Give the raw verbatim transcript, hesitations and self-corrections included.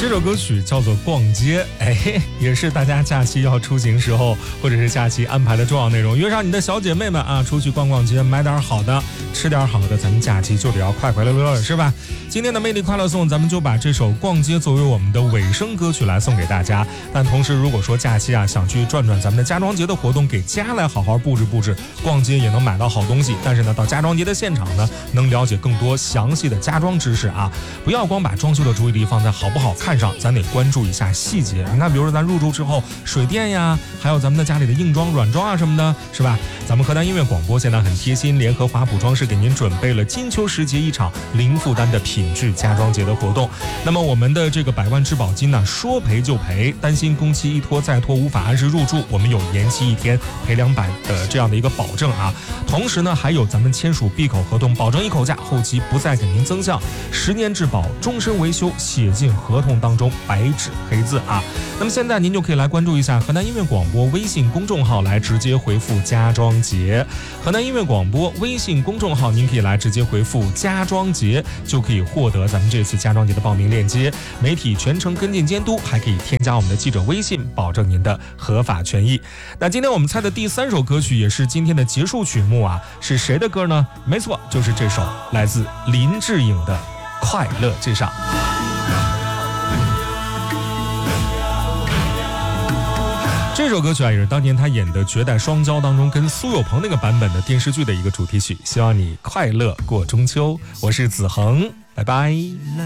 这首歌曲叫做《逛街》，哎，也是大家假期要出行时候或者是假期安排的重要内容。约上你的小姐妹们啊，出去逛逛街，买点好的，吃点好的，咱们假期就得要快快乐乐，是吧？今天的魅力快乐颂，咱们就把这首《逛街》作为我们的尾声歌曲来送给大家。但同时，如果说假期啊想去转转咱们的家装节的活动，给家来好好布置布置，逛街也能买到好东西。但是呢，到家装节的现场呢，能了解更多详细的家装知识啊，不要光把装修的注意力放在好不好看上，咱得关注一下细节。你看，比如说咱入住之后，水电呀，还有咱们的家里的硬装、软装啊什么的，是吧？咱们河南音乐广播现在很贴心，联合华普装饰给您准备了金秋时节一场零负担的品质家装节的活动。那么我们的这个百万质保金呢，说赔就赔，担心工期一拖再拖无法按时入住，我们有延期一天赔两百的这样的一个保证啊。同时呢，还有咱们签署闭口合同，保证一口价，后期不再给您增项，十年质保，终身维修，写进合同当中，白纸黑字啊。那么现在您就可以来关注一下河南音乐广播微信公众号，来直接回复家装节。河南音乐广播微信公众号，您可以来直接回复家装节，就可以获得咱们这次家装节的报名链接，媒体全程跟进监督，还可以添加我们的记者微信，保证您的合法权益。那今天我们猜的第三首歌曲也是今天的结束曲目啊，是谁的歌呢？没错，就是这首来自林志颖的《快乐至上》。这首歌曲啊，也是当年他演的《绝代双骄》当中跟苏有朋那个版本的电视剧的一个主题曲。希望你快乐过中秋，我是子恒，拜拜。